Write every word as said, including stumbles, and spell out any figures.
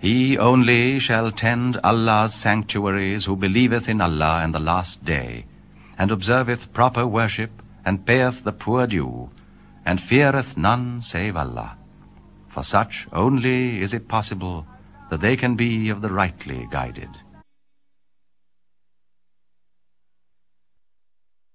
He only shall tend Allah's sanctuaries who believeth in Allah and the last day, and observeth proper worship, and payeth the poor due, and feareth none save Allah. For such only is it possible that they can be of the rightly guided.